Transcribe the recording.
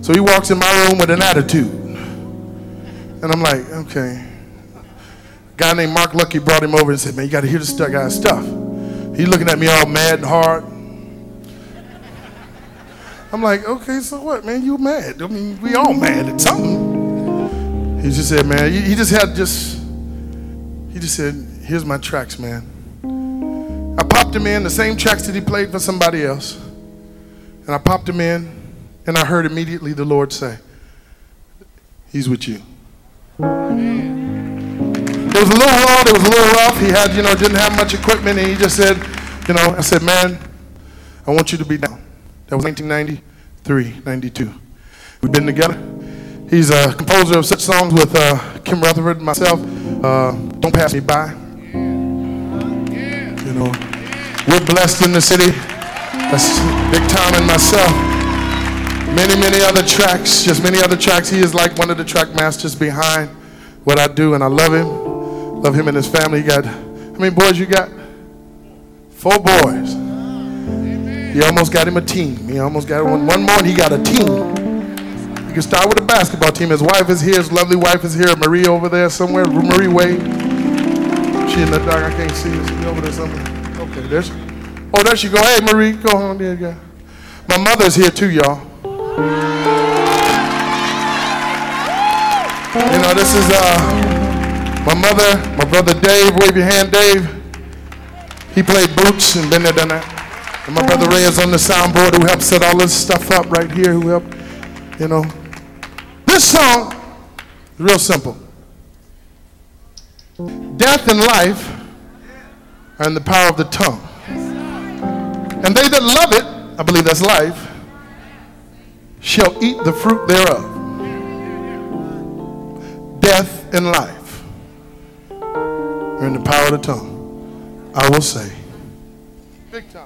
So he walks in my room with an attitude. And I'm like, okay. A guy named Mark Lucky brought him over and said, man, you got to hear this guy's stuff. He's looking at me all mad and hard. I'm like, okay, so what, man? You mad? I mean, we all mad at something. He just said, man, he just said, here's my tracks, man. I popped him in, the same tracks that he played for somebody else. And I popped him in, and I heard immediately the Lord say, he's with you. It was a little raw, it was a little rough. He had, didn't have much equipment, and he just said, I said, man, I want you to be down. That was 1993, 92. We've been together. He's a composer of such songs with Kim Rutherford and myself. Don't Pass Me By. We're blessed in the city. That's Big Tom and myself. Many other tracks, just many other tracks. He is like one of the track masters behind what I do, and I love him. Love him and his family. He got, how many boys you got? 4 boys. He almost got him a team. He almost got one more, and he got a team. You can start with a basketball team. His wife is here. His lovely wife is here. Marie over there somewhere. Marie Wade. She in the dark. I can't see her. She over there somewhere. Okay, there she. Oh, there she go. Hey, Marie, go on there, girl. My mother's here too, y'all. This is my mother, my brother Dave. Wave your hand, Dave. He played boots and been there, done that. And my brother Ray is on the soundboard, who helped set all this stuff up right here, who helped, This song is real simple. Death and life are in the power of the tongue. And they that love it, I believe that's life, shall eat the fruit thereof. Death and life are in the power of the tongue. I will say, Big Tom.